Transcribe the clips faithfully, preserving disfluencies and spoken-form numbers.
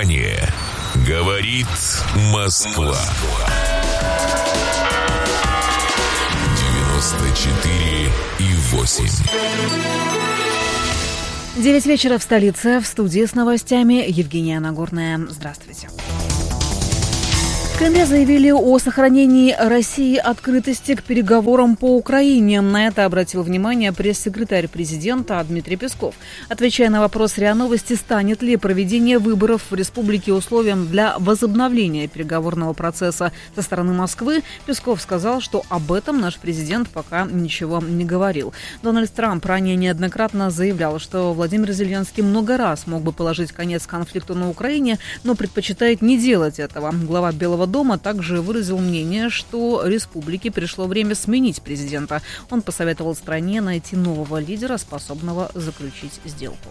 Внимание! Говорит Москва. девяносто четыре и восемь. Девять вечера в столице. В студии с новостями Евгения Нагорная. Здравствуйте. В Кремле заявили о сохранении России открытости к переговорам по Украине. На это обратил внимание пресс-секретарь президента Дмитрий Песков. Отвечая на вопрос РИА Новости, станет ли проведение выборов в республике условием для возобновления переговорного процесса со стороны Москвы, Песков сказал, что об этом наш президент пока ничего не говорил. Дональд Трамп ранее неоднократно заявлял, что Владимир Зеленский много раз мог бы положить конец конфликту на Украине, но предпочитает не делать этого. Глава Белого дома также выразил мнение, что республике пришло время сменить президента. Он посоветовал стране найти нового лидера, способного заключить сделку.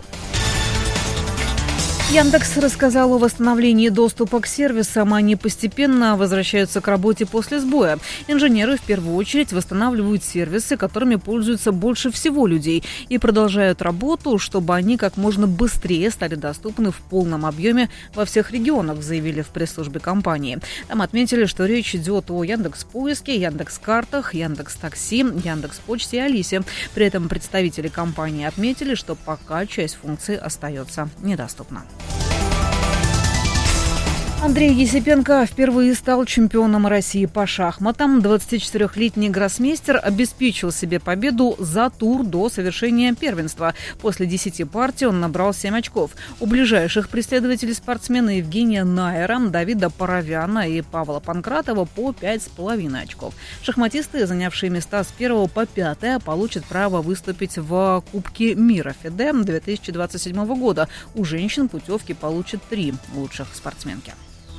Яндекс рассказал о восстановлении доступа к сервисам. Они постепенно возвращаются к работе после сбоя. Инженеры в первую очередь восстанавливают сервисы, которыми пользуются больше всего людей, и продолжают работу, чтобы они как можно быстрее стали доступны в полном объеме во всех регионах, заявили в пресс-службе компании. Там отметили, что речь идет о Яндекс.Поиске, Яндекс.Картах, Яндекс.Такси, Яндекс.Почте и Алисе. При этом представители компании отметили, что пока часть функций остается недоступна. Андрей Есипенко впервые стал чемпионом России по шахматам. двадцатичетырёхлетний гроссмейстер обеспечил себе победу за тур до совершения первенства. После десяти партий он набрал семь очков. У ближайших преследователей спортсмена Евгения Найера, Давида Паровяна и Павла Панкратова по пять с половиной очков. Шахматисты, занявшие места с первого по пятое, получат право выступить в Кубке мира ФИДЕ две тысячи двадцать седьмого года. У женщин путевки получат три лучших спортсменки.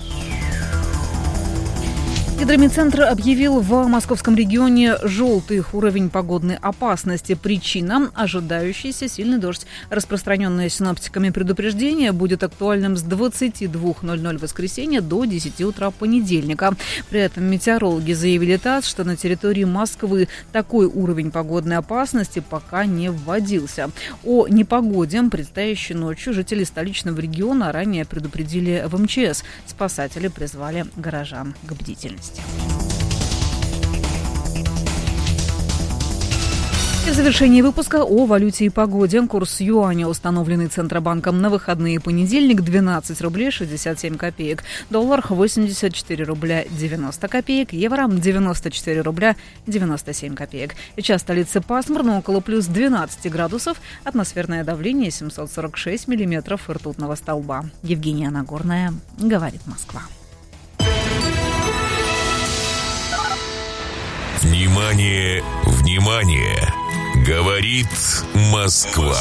Гидромедцентр объявил в московском регионе желтый уровень погодной опасности. Причина – ожидающийся сильный дождь. Распространенное синоптиками предупреждение будет актуальным с двадцати двух ноль-ноль воскресенья до десяти утра понедельника. При этом метеорологи заявили ТАСС, что на территории Москвы такой уровень погодной опасности пока не вводился. О непогоде, предстоящей ночью, жители столичного региона ранее предупредили в МЧС. Спасатели призвали горожан к бдительности. И в завершении выпуска о валюте и погоде. Курс юаня, установленный Центробанком на выходные понедельник, двенадцать рублей шестьдесят семь копеек. Доллар восемьдесят четыре рубля девяносто копеек. Евро девяносто четыре рубля девяносто семь копеек. Сейчас в столице пасмурно, около плюс двенадцати градусов. Атмосферное давление семьсот сорок шесть миллиметров ртутного столба. Евгения Нагорная, говорит Москва. Внимание, внимание! Говорит Москва.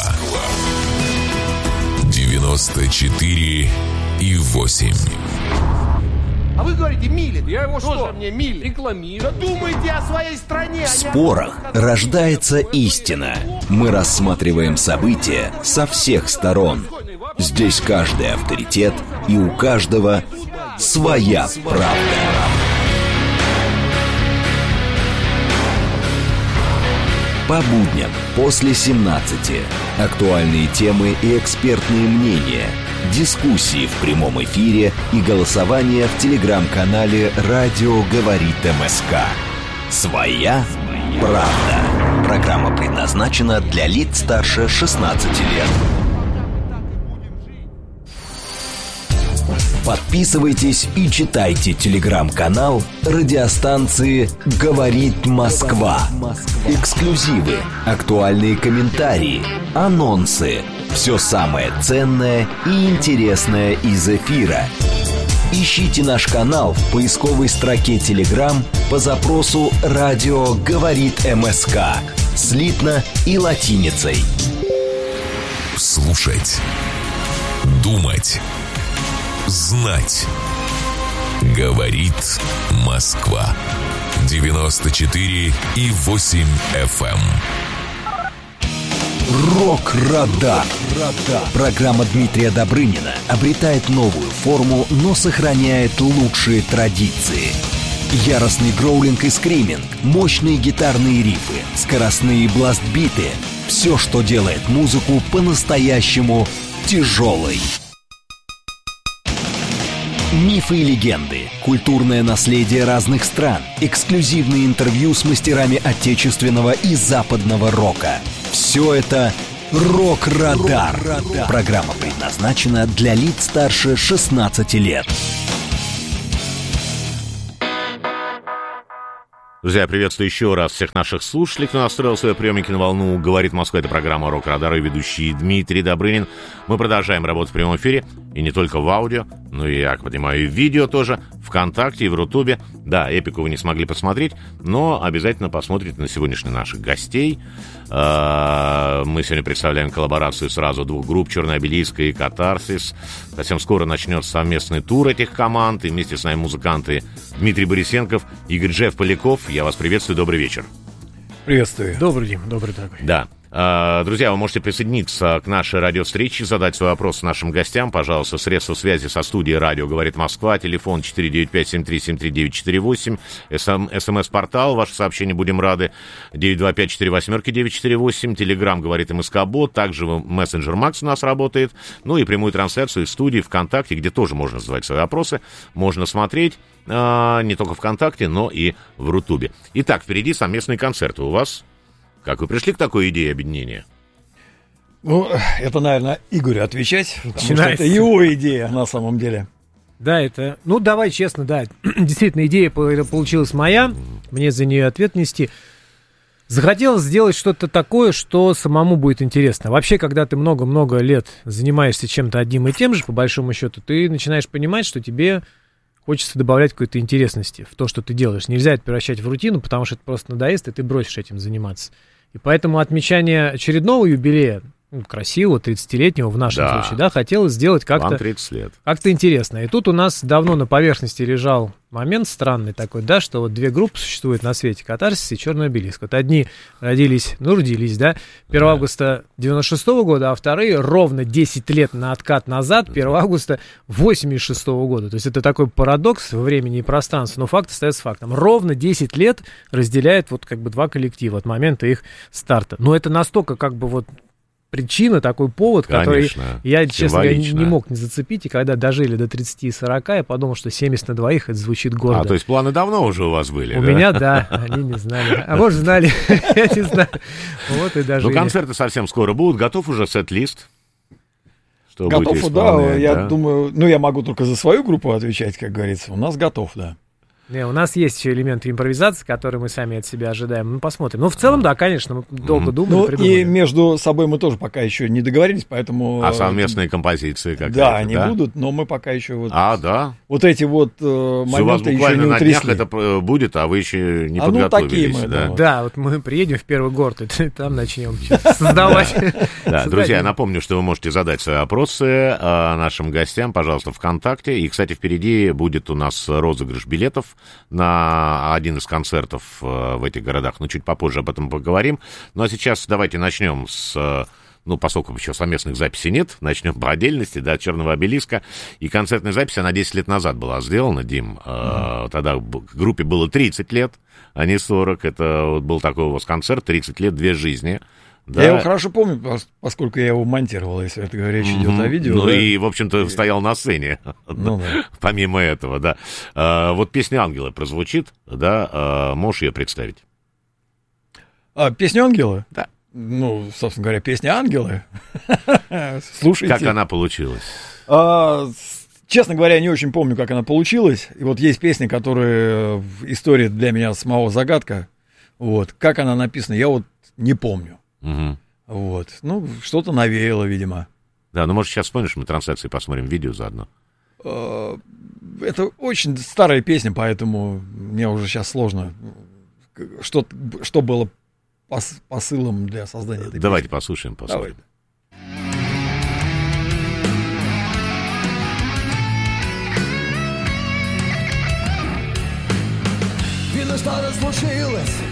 девяносто четыре и восемь. А вы говорите, милит. Я его что? Тоже мне милит. Рекламирую. Да думайте о своей стране. В спорах рождается истина. Мы рассматриваем события со всех сторон. Здесь каждый авторитет, и у каждого своя правда. По будням после семнадцати. Актуальные темы и экспертные мнения. Дискуссии в прямом эфире и голосование в телеграм-канале «Радио говорит МСК». Своя правда. Программа предназначена для лиц старше шестнадцати лет. Подписывайтесь и читайте телеграм-канал радиостанции «Говорит Москва». Эксклюзивы, актуальные комментарии, анонсы. Все самое ценное и интересное из эфира. Ищите наш канал в поисковой строке Telegram по запросу «Радио говорит МСК». Слитно и латиницей. Слушать. Думать. Знать. Говорит Москва. девяносто четыре и восемь эф эм. Рок-радар. Программа Дмитрия Добрынина обретает новую форму, но сохраняет лучшие традиции. Яростный гроулинг и скриминг, мощные гитарные рифы, скоростные бластбиты – все, что делает музыку по-настоящему тяжелой. Мифы и легенды, культурное наследие разных стран, эксклюзивные интервью с мастерами отечественного и западного рока. Все это «Рок-Радар». Программа предназначена для лиц старше шестнадцати лет. Друзья, приветствую еще раз всех наших слушателей, кто настроил свои приемники на волну. Говорит Москва, это программа «Рок-Радар» и ведущий Дмитрий Добрынин. Мы продолжаем работу в прямом эфире, и не только в аудио, но и, я понимаю, и в видео тоже, ВКонтакте и в Рутубе. Да, эпику вы не смогли посмотреть, но обязательно посмотрите на сегодняшних наших гостей. Мы сегодня представляем коллаборацию сразу двух групп, «Черный обелиск» и «Катарсис». Совсем скоро начнется совместный тур этих команд, и вместе с нами музыканты Дмитрий Борисенков, Игорь Джефф Поляков. Я вас приветствую, добрый вечер. Приветствую. Добрый день, добрый дорогой. Да. Друзья, вы можете присоединиться к нашей радиовстрече, задать свой вопрос нашим гостям. Пожалуйста, средства связи со студией «Радио говорит Москва», телефон четыре девять пять семь три семь три девять четыре восемь, смс-портал, ваше сообщение будем рады, девять два пять четыре восемь девять четыре восемь, телеграм говорит МСК-бот, также мессенджер Макс у нас работает, ну и прямую трансляцию из студии ВКонтакте, где тоже можно задавать свои вопросы, можно смотреть а, не только ВКонтакте, но и в Рутубе. Итак, впереди совместные концерты у вас. Как вы пришли к такой идее объединения? Ну, это, наверное, Игорю отвечать, потому что это его идея на самом деле. Да, это... Ну, давай честно, да. Действительно, идея получилась моя. Мне за нее ответ нести. Захотелось сделать что-то такое, что самому будет интересно. Вообще, когда ты много-много лет занимаешься чем-то одним и тем же, по большому счету, ты начинаешь понимать, что тебе хочется добавлять какой-то интересности в то, что ты делаешь. Нельзя это превращать в рутину, потому что это просто надоест, и ты бросишь этим заниматься. И поэтому отмечание очередного юбилея, ну, красивого, тридцатилетнего в нашем да. случае, да, хотелось сделать как-то, Вам тридцать лет. Как-то интересно. И тут у нас давно на поверхности лежал момент странный такой, да, что вот две группы существуют на свете, «Катарсис» и «Черный обелиск». Вот одни родились, ну, родились, да, первого августа девяносто шестого года, а вторые ровно десять лет на откат назад, первого августа восемьдесят шестого года. То есть это такой парадокс во времени и пространстве, но факт остается фактом. Ровно десять лет разделяет вот как бы два коллектива от момента их старта. Но это настолько как бы вот причина, такой повод, Конечно, который я, честно говоря, не мог не зацепить. И когда дожили до тридцати сорока, я подумал, что семьдесят на двоих, это звучит гордо. А, то есть планы давно уже у вас были, У да? меня, да, они не знали. А может, знали, я не знаю. Вот и дожили. Ну, концерты совсем скоро будут. Готов уже сет-лист? Что готов, да, я да? думаю, ну, я могу только за свою группу отвечать, как говорится. У нас готов, да. Не, у нас есть еще элементы импровизации, которые мы сами от себя ожидаем. Ну, посмотрим. Ну, в целом, да, конечно, мы долго mm-hmm. думали, ну, придумали. И между собой мы тоже пока еще не договорились, поэтому... А совместные композиции какие-то, да? они да? будут, но мы пока еще вот... А, да? Вот эти вот э, моменты еще не утрясли. У вас буквально на днях это будет, а вы еще не а подготовились. Ну, такие мы, да. да, вот мы приедем в первый город, и там начнем создавать. Друзья, я напомню, что вы можете задать свои вопросы нашим гостям, пожалуйста, ВКонтакте. И, кстати, впереди будет у нас розыгрыш билетов на один из концертов в этих городах, но чуть попозже об этом поговорим. Ну, а сейчас давайте начнем с, ну, поскольку еще совместных записей нет, начнем по отдельности, да, «Черного обелиска». И концертная запись, она десять лет назад была сделана, Дим. Mm-hmm. Тогда группе было тридцать лет, а не сорок. Это вот был такой у вас концерт, тридцать лет, две жизни. Да. Я его хорошо помню, поскольку я его монтировал, если это речь идет mm-hmm. о видео. Ну да? и, в общем-то, стоял на сцене, ну, да. помимо этого, да. А, вот песня «Ангелы» прозвучит, да, а, можешь ее представить? А, песня «Ангелы»? Да. Ну, собственно говоря, песня «Ангелы». Слушайте. Как она получилась? А, честно говоря, я не очень помню, как она получилась. И вот есть песня, которая история для меня самого загадка. Вот. Как она написана, я вот не помню. Угу. Вот. Ну, что-то навеяло, видимо. Да, ну, может, сейчас вспомнишь, мы трансляции посмотрим, видео заодно. Это очень старая песня, поэтому мне уже сейчас сложно. Что, что было пос, посылом для создания этой Давайте песни? послушаем, посмотрим. Видно, что-то случилось.